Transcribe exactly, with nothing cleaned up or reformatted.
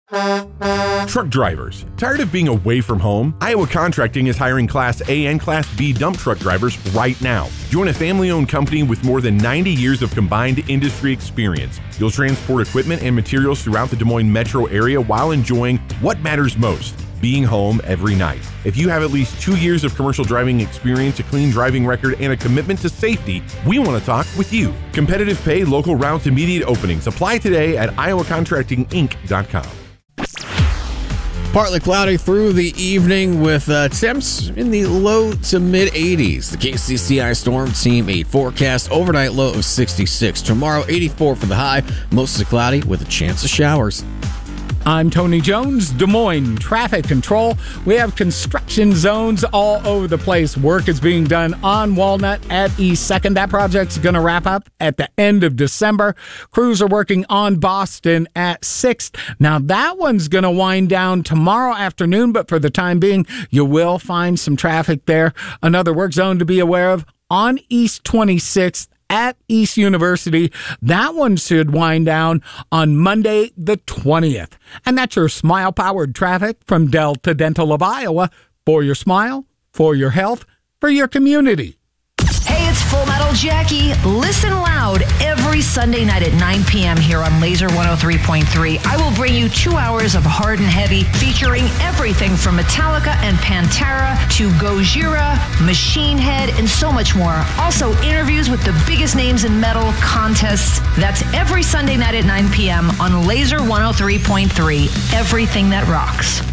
Truck drivers, tired of being away from home? Iowa Contracting is hiring Class A and Class B dump truck drivers right now. Join a family-owned company with more than ninety years of combined industry experience. You'll transport equipment and materials throughout the Des Moines metro area while enjoying what matters most, being home every night. If you have at least two years of commercial driving experience, a clean driving record, and a commitment to safety, we want to talk with you. Competitive pay, local routes, immediate openings. Apply today at iowa contracting inc dot com. Partly cloudy through the evening with uh, temps in the low to mid eighties. The K C C I Storm Team eight forecast, overnight low of sixty-six. Tomorrow, eighty-four for the high, mostly cloudy with a chance of showers. I'm Tony Jones, Des Moines Traffic Control. We have construction zones all over the place. Work is being done on Walnut at East second. That project's going to wrap up at the end of December. Crews are working on Boston at sixth. Now, that one's going to wind down tomorrow afternoon, but for the time being, you will find some traffic there. Another work zone to be aware of on East twenty-sixth. At East University. That one should wind down on Monday the twentieth. And that's your smile-powered traffic from Delta Dental of Iowa. For your smile, for your health, for your community. Hey, it's Full Metal Jackie. Listen loud every Sunday night at nine p.m. here on Laser one oh three point three. I will bring you two hours of hard and heavy featuring everything from Metallica and Pantera to Gojira, Machine Head, and so much more. Also, interviews with the biggest names in metal, contests. That's every Sunday night at nine p.m. on Laser one oh three point three. Everything that rocks.